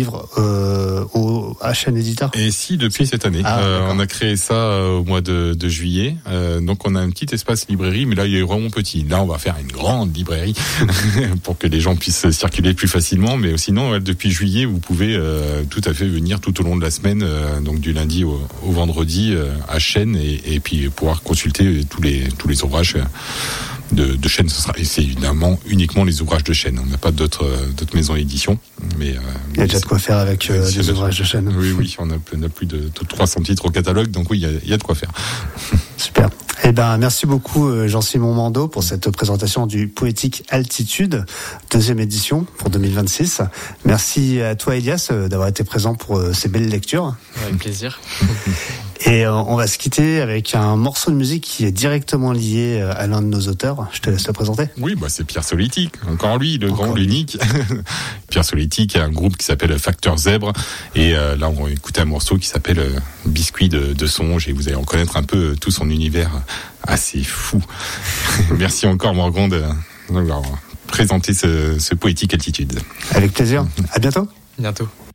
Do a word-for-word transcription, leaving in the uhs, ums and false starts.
livre euh, au à Chêne Éditeur. Et si, depuis cette année. Ah, euh, on a créé ça euh, au mois de, de juillet. Euh, donc on a un petit espace librairie, mais là il est vraiment petit. Là on va faire une grande librairie pour que les gens puissent circuler plus facilement. Mais sinon, depuis juillet, vous pouvez euh, tout à fait venir tout au long de la semaine, euh, donc du lundi au, au vendredi euh, à Chêne, et, et puis pouvoir consulter tous les tous les ouvrages de, de Chêne. Ce sera, et c'est évidemment uniquement les ouvrages de Chêne. On n'a pas d'autres d'autres maisons d'édition, mais euh, il y a déjà de quoi faire avec euh, les ouvrages de Chêne. Oui, oui, on a, on a plus de trois cents titres au catalogue, donc oui, il y a, il y a de quoi faire. Super. Eh ben, merci beaucoup Jean-Simon Mando pour cette présentation du Poétique Altitude, deuxième édition pour deux mille vingt-six. Merci à toi Elias d'avoir été présent pour ces belles lectures. Avec plaisir. Et on va se quitter avec un morceau de musique qui est directement lié à l'un de nos auteurs. Je te laisse le présenter. Oui, bah c'est Pierre Soletic. Encore lui, le Encore grand, lui. l'unique. Pierre Soletic a un groupe qui s'appelle Facteur Zèbre. Et euh, là, on va écouter un morceau qui s'appelle euh, Biscuit de, de songe. Et vous allez reconnaître un peu tout son univers assez fou. Merci encore, Morgan, de, d'avoir présenté ce, ce Poétique Altitude. Avec plaisir. À bientôt. Bientôt.